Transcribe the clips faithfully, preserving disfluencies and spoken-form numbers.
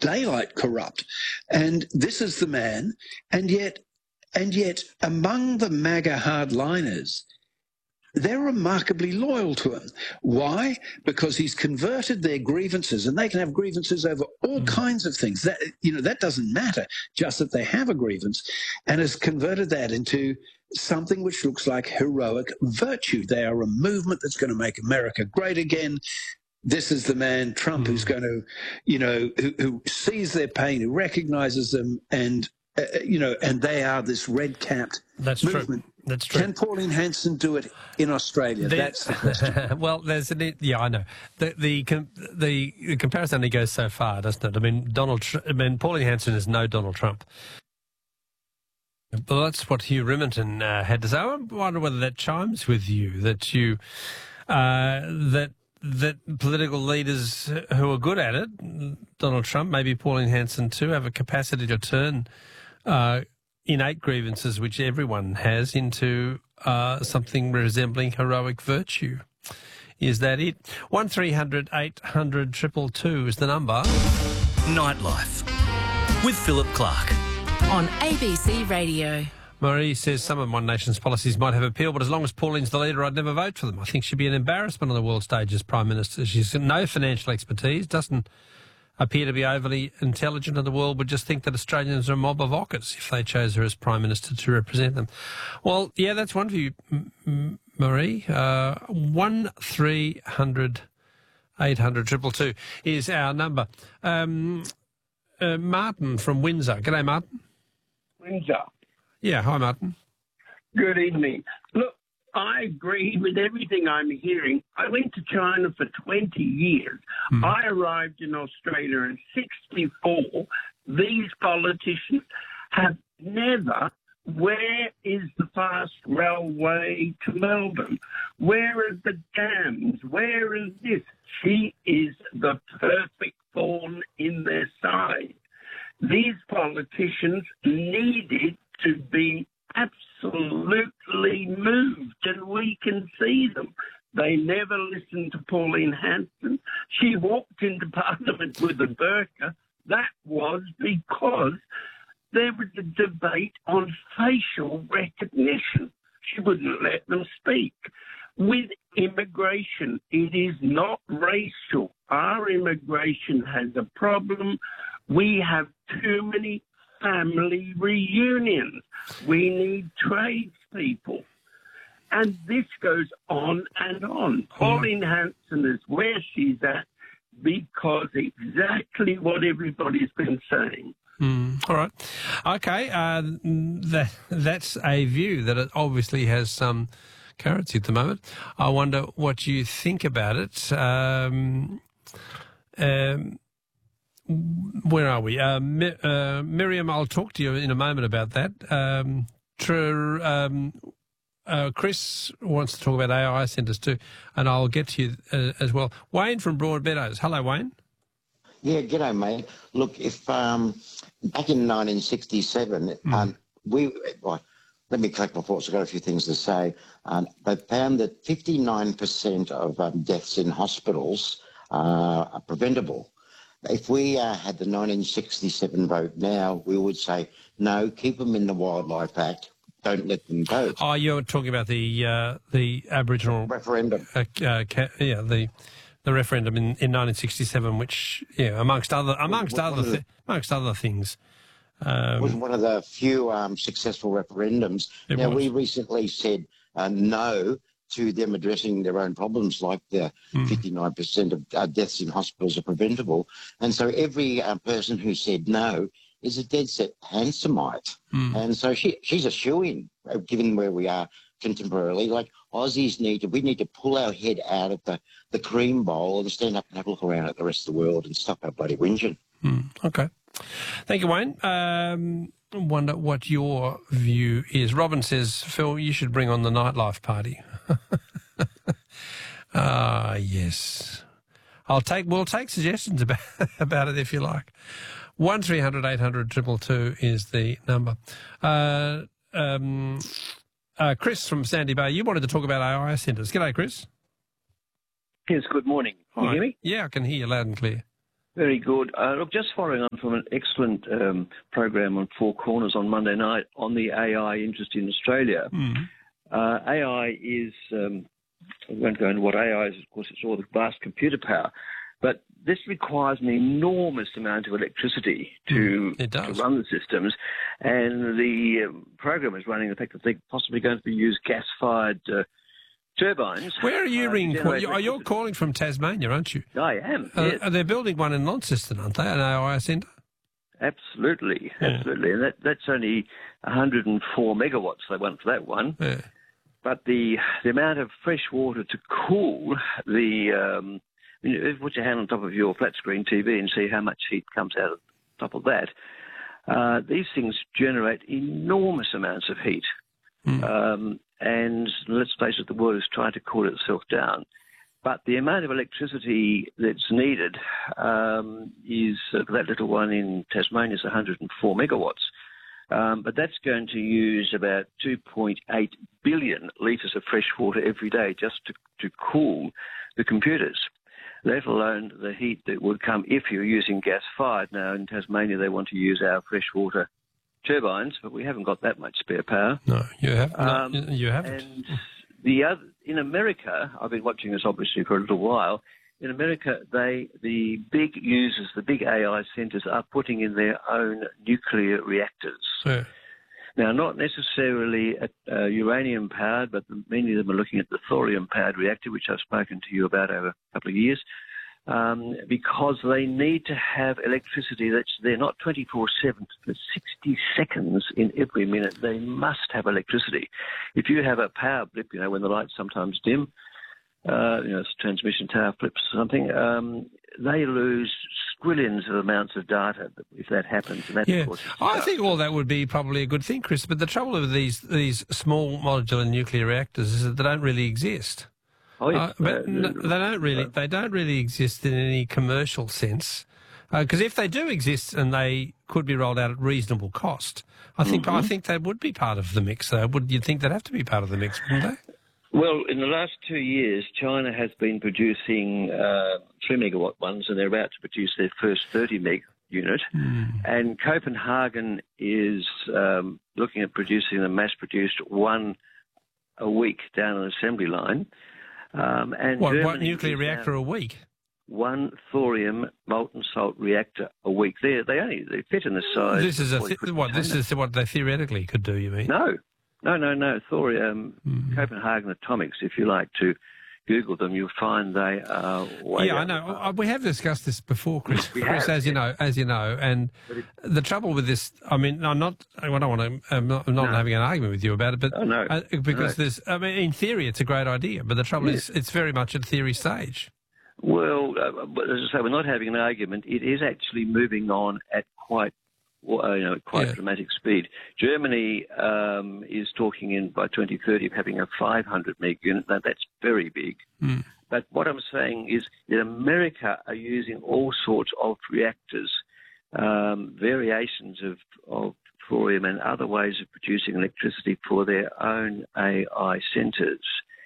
daylight corrupt. And this is the man. And yet, and yet among the MAGA hardliners, they're remarkably loyal to him. Why? Because he's converted their grievances, and they can have grievances over all mm. kinds of things. That, you know, that doesn't matter, just that they have a grievance, and has converted that into something which looks like heroic virtue. They are a movement that's going to make America great again. This is the man, Trump, mm. who's going to, you know, who, who sees their pain, who recognizes them, and, uh, you know, and they are this red-capped That's movement. True. That's true. Can Pauline Hanson do it in Australia? There, That's the question. Well, there's an, yeah, I know. The the the, the comparison only goes so far, doesn't it? I mean, Donald. I mean, Pauline Hanson is no Donald Trump. Well, that's what Hugh Riminton uh, had to say. I wonder whether that chimes with you. That you uh, that that political leaders who are good at it, Donald Trump, maybe Pauline Hanson too, have a capacity to turn Uh, innate grievances, which everyone has, into uh, something resembling heroic virtue. Is that it? one three hundred eight hundred two two two is the number. Nightlife with Philip Clark on A B C Radio. Marie says some of One Nation's policies might have appeal, but as long as Pauline's the leader, I'd never vote for them. I think she'd be an embarrassment on the world stage as Prime Minister. She's got no financial expertise, doesn't appear to be overly intelligent, and the world would just think that Australians are a mob of ockers if they chose her as Prime Minister to represent them. Well, yeah, that's one view, M- Marie. Uh, one three hundred eight hundred two two two is our number. Um, uh, Martin from Windsor. G'day, Martin. Windsor. Yeah, hi, Martin. Good evening. Look, I agree with everything I'm hearing. I went to China for twenty years. Mm. I arrived in Australia in sixty-four. These politicians have never, where is the fast railway to Melbourne? Where are the dams? Where is this? She is the perfect thorn in their side. These politicians needed to be absolutely moved, and we can see them. They never listened to Pauline Hanson. She walked into Parliament with a burqa. That was because there was a debate on facial recognition. She wouldn't let them speak. With immigration, it is not racial. Our immigration has a problem. We have too many family reunions. We need tradespeople. And this goes on and on. Pauline Hanson is where she's at because exactly what everybody's been saying. Mm, all right. Okay, uh, that, that's a view that it obviously has some currency at the moment. I wonder what you think about it. Um, um, Where are we? Uh, Mi- uh, Miriam, I'll talk to you in a moment about that. Um, tr- um, uh, Chris wants to talk about A I centres too, and I'll get to you uh, as well. Wayne from Broadmeadows. Hello, Wayne. Yeah, g'day, mate. Look, if um, back in nineteen sixty-seven, mm. um, we well, let me collect my thoughts. I've got a few things to say. Um, they found that fifty-nine percent of um, deaths in hospitals uh, are preventable. If we uh, had the nineteen sixty-seven vote now, we would say, no, keep them in the Wildlife Act, don't let them vote. Oh, you're talking about the uh, the Aboriginal... Referendum. Uh, uh, ca- yeah, the the referendum in, in nineteen sixty-seven, which, yeah, amongst other amongst was, other was th- amongst other things... Um, was one of the few um, successful referendums. Now, was. we recently said uh, no to them addressing their own problems, like the mm. fifty-nine percent of uh, deaths in hospitals are preventable. And so every uh, person who said no is a dead set Hansomite. Mm. And so she she's a shoo-in, uh, given where we are contemporarily. Like, Aussies need to, we need to pull our head out of the, the cream bowl and stand up and have a look around at the rest of the world and stop our bloody whinging. Mm. Okay. Thank you, Wayne. Um, wonder what your view is. Robin says, Phil, you should bring on the nightlife party. Ah, yes. I'll take. We'll take suggestions about about it if you like. One three hundred eight hundred triple two is the number. Uh, um, uh, Chris from Sandy Bay, you wanted to talk about A I centres. G'day, Chris. Yes. Good morning. Can you hear me? Yeah, I can hear you loud and clear. Very good. Uh, look, just following on from an excellent um, program on Four Corners on Monday night on the A I interest in Australia. Mm. Uh, A I is, um, I won't go into what A I is, of course, it's all the vast computer power, but this requires an enormous amount of electricity to, it does. to run the systems, and the um, program is running the fact that they're possibly going to be used gas-fired uh, turbines. Where are you uh, ringing? generate You're, you're calling from Tasmania, aren't you? I am, Uh, yes. Are they building one in Launceston, aren't they, an A I centre? Absolutely, Yeah. absolutely. And that, that's only one hundred four megawatts they want for that one. Yeah. But the the amount of fresh water to cool the, um, you know, put your hand on top of your flat screen T V and see how much heat comes out of top of that. Uh, these things generate enormous amounts of heat. Mm. Um, and let's face it, the world is trying to cool itself down. But the amount of electricity that's needed um, is, uh, that little one in Tasmania is one hundred four megawatts. Um, but that's going to use about two point eight billion litres of fresh water every day just to, to cool the computers, let alone the heat that would come if you're using gas-fired. Now, in Tasmania, they want to use our freshwater turbines, but we haven't got that much spare power. No, you haven't. Um, no, you haven't. And the other, in America, I've been watching this obviously for a little while. In America, they the big users, the big A I centres, are putting in their own nuclear reactors. Yeah. Now, not necessarily uh, uranium-powered, but many of them are looking at the thorium-powered reactor, which I've spoken to you about over a couple of years, um, because they need to have electricity that's there not twenty-four seven, but sixty seconds in every minute. They must have electricity. If you have a power blip, you know, when the lights sometimes dim, uh, you know, transmission tower flips or something, um, they lose squillions of amounts of data if that happens. And that, Yeah, of course, I think all that would be probably a good thing, Chris. But the trouble with these these small modular nuclear reactors is that they don't really exist. Oh, yes. Uh, but Uh, n- they don't really they don't really exist in any commercial sense. Because if they do exist and they could be rolled out at reasonable cost, I think Mm-hmm. I think they would be part of the mix. Though, would you think they'd have to be part of the mix, wouldn't they? Well, in the last two years, China has been producing uh, three megawatt ones, and they're about to produce their first thirty meg unit. Mm. And Copenhagen is um, looking at producing a mass-produced one a week down an assembly line. Um, and What, Germany what nuclear is reactor now a week? One thorium molten salt reactor a week. They they only they fit in the size. This is a of th- forty-foot what? This container. is what they theoretically could do. You mean? No, no, no, no. Thorium, Mm. Copenhagen Atomics. If you like to Google them, you'll find they are way Yeah, I out know. the Uh, We have discussed this before, Chris. We Chris, have, as you yeah. know, as you know, and But it- the trouble with this, I mean, I'm not. I don't want to. I'm not, I'm not No. having an argument with you about it, but Oh, no. uh, because No. there's. I mean, in theory, it's a great idea, but the trouble Yes. is, it's very much at theory stage. Well, uh, but as I say, we're not having an argument. It is actually moving on at quite, well, uh, you know, quite Yeah. dramatic speed. Germany um, is talking in by twenty thirty of having a five hundred meg unit. Now, that's very big. Mm. But what I'm saying is that America are using all sorts of reactors, um, variations of, of thorium and other ways of producing electricity for their own A I centres.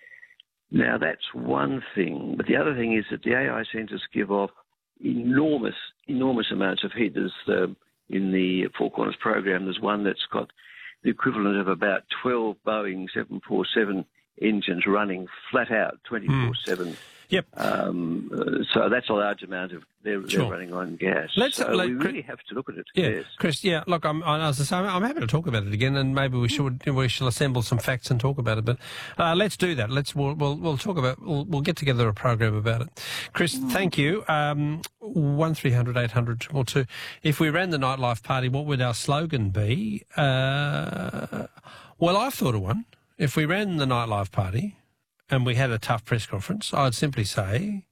Now, that's one thing. But the other thing is that the A I centres give off enormous, enormous amounts of heat. There's, uh, in the Four Corners program, there's one that's got the equivalent of about twelve Boeing seven forty-seven engines running flat out twenty-four seven. Yep. Um, uh, so that's a large amount of, they're, Sure. they're running on gas. Let's- so let- we Chris- really have to look at it. Yeah, Yes. Chris. Yeah, look, I'm, I- as I say, I'm happy to talk about it again, and maybe we should we shall assemble some facts and talk about it. But uh, let's do that. Let's we'll we'll, we'll talk about we'll, we'll get together a program about it. Chris, thank you. Um, one three hundred eight hundred or two. If we ran the nightlife party, what would our slogan be? Uh, well, I've thought of one. If we ran the nightlife party and we had a tough press conference, I'd simply say,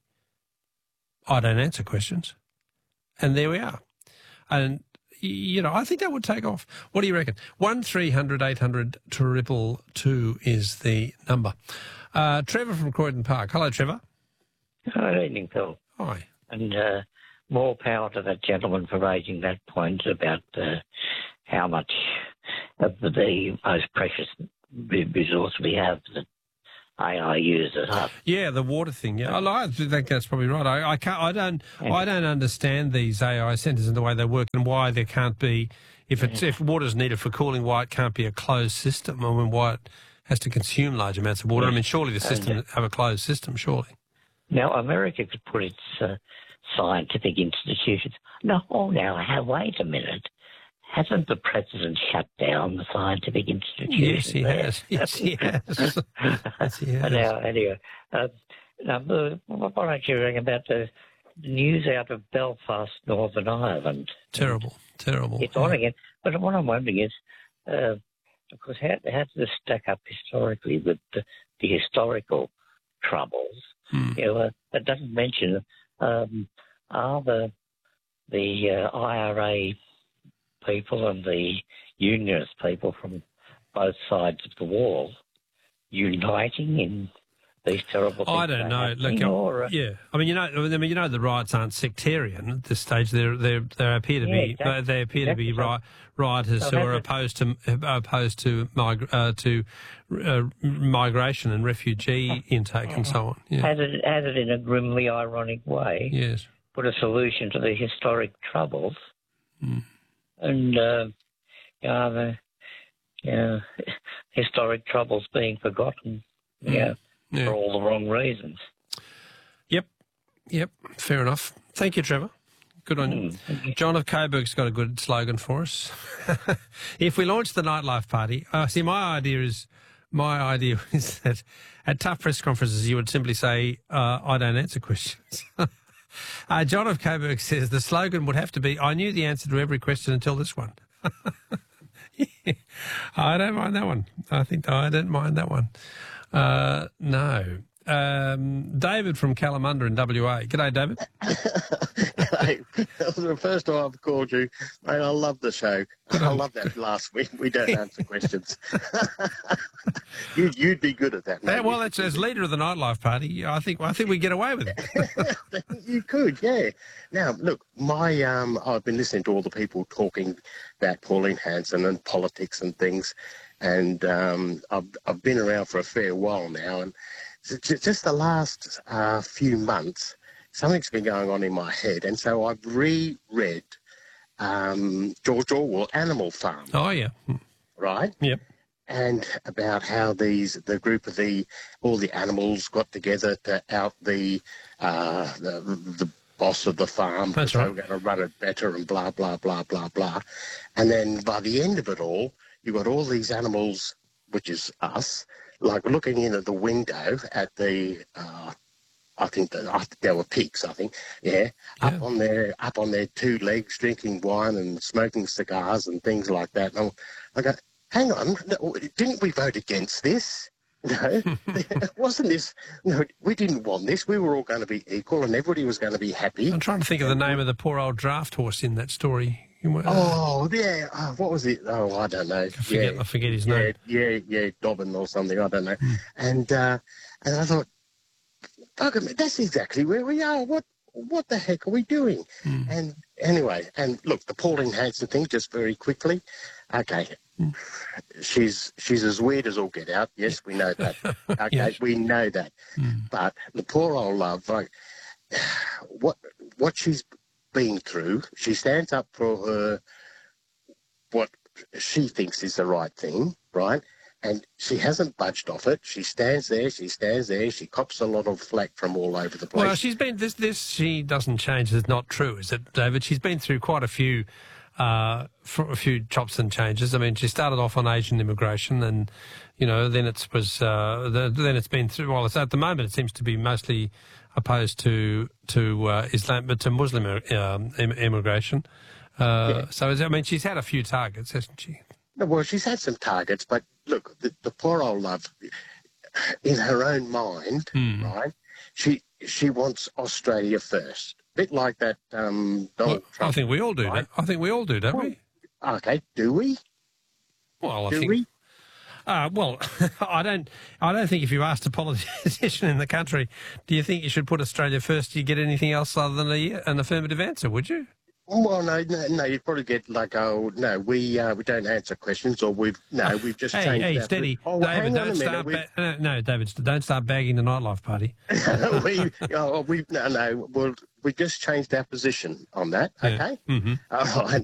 I don't answer questions. And there we are. And, y- you know, I think that would take off. What do you reckon? one three hundred eight hundred triple two is the number. Uh, Trevor from Croydon Park. Hello, Trevor. Good evening, Phil. Hi. And uh, more power to that gentleman for raising that point about uh, how much of the, the most precious re- resource we have, that A I uses up. Yeah, the water thing. Yeah, I, I think that's probably right. I, I can't. I don't. I don't understand these A I centres and the way they work and why there can't be. If it's if water's needed for cooling, why it can't be a closed system? I mean, why it has to consume large amounts of water? I mean, surely the system And, uh, have a closed system. Surely. Now, America could put its uh, scientific institutions. No, oh, now, how, wait a minute. Hasn't the president shut down the scientific institutions? Yes, he there? has. Yes, he has. Yes, he has. Now, anyway, uh, now, what aren't you hearing about the news out of Belfast, Northern Ireland? Terrible, terrible. It's on again. But what I'm wondering is, uh, of course, how, how does this stack up historically with the, the historical troubles? Hmm. You know, uh, it doesn't mention um, are the the uh, I R A people and the unionist people from both sides of the wall uniting in these terrible things? I don't know. Look, or, uh, yeah, I mean, you know, I mean, you know, the riots aren't sectarian at this stage. They they they appear to Yeah, be exactly. they appear to be Exactly. ri- rioters So who has are it- opposed to opposed to mig- uh, to uh, migration and refugee intake and so on. Yeah. has it has it in a grimly ironic way Yes. put a solution to the historic troubles, Mm. and uh, you know, the you know, historic troubles being forgotten, Mm. yeah, Yeah. for all the wrong reasons. Yep. Yep. Fair enough. Thank you, Trevor. Good on you. Mm. John of Coburg's got a good slogan for us. If we launch the nightlife party, uh, see, my idea is my idea is that at tough press conferences you would simply say, uh, "I don't answer questions." uh, John of Coburg says the slogan would have to be, "I knew the answer to every question until this one." Yeah. I don't mind that one. I think I don't mind that one. Uh, no. Um, David from Kalamunda in W A. G'day, David. Hey, that was the first time I've called you. Mate, I love the show. I love that last week. We don't answer questions. you'd, you'd be good at that, mate. Yeah, well, it's, as leader of the nightlife party, I think I think we get away with it. You could, yeah. Now, look, my um, I've been listening to all the people talking about Pauline Hanson and politics and things, and um, I've I've been around for a fair while now, and j- just the last uh, few months, something's been going on in my head, and so I've reread um, George Orwell, Animal Farm, Oh, yeah. right? Yep. And about how these the group of the all the animals got together to out the uh, the, the boss of the farm That's because they right. were going to run it better and blah blah blah blah blah. And then by the end of it all, you got all these animals, which is us, like looking in at the window at the. Uh, I think that I think there were pigs. I think, yeah, Yeah. up on their up on their two legs, drinking wine and smoking cigars and things like that. And I go, hang on, no, didn't we vote against this? No, wasn't this? No, we didn't want this. We were all going to be equal, and everybody was going to be happy. I'm trying to think of the name of the poor old draft horse in that story. Uh, Oh, yeah. Oh, what was it? Oh, I don't know. I forget, yeah, I forget his yeah, name. yeah, yeah, Dobbin or something. I don't know. And uh, and I thought, okay, that's exactly where we are. What what the heck are we doing? Mm. And anyway, and look, the Pauline Hanson thing, just very quickly. Okay, Mm. she's she's as weird as all get out. Yes, we know that. Okay, Yes. we know that. Mm. But the poor old love, like what what she's been through, she stands up for her what she thinks is the right thing, right? And she hasn't budged off it. She stands there, she stands there, she cops a lot of flack from all over the place. Well, she's been this. This she doesn't change. Is not true, is it, David? She's been through quite a few, uh, for a few chops and changes. I mean, she started off on Asian immigration, and you know, then it was uh, the, then it's been through. Well, it's, at the moment, it seems to be mostly opposed to to uh, Islam, but to Muslim um, im- immigration. Uh, Yeah. So, I mean, she's had a few targets, hasn't she? No, well, she's had some targets, but look, the, the poor old love, in her own mind, Hmm. right, she she wants Australia first. Bit like that um, Donald Well, Trump. I think we all do right? that. I think we all do, don't we? Okay, do we? Well, I Do think. we? Uh, well, I don't. I don't think if you asked a politician in the country, do you think you should put Australia first? Do you get anything else other than a, an affirmative answer? Would you? Well, no, no, no. You'd probably get like, oh, no, we uh, we don't answer questions, or we've no, we've just hey, changed. Hey, our steady, oh, David. hang on Don't a start. minute. Ba- no, no, David, don't start bagging the nightlife party. we, oh, we, no, no. Well, we just changed our position on that. Yeah. Okay. Mm-hmm. All right.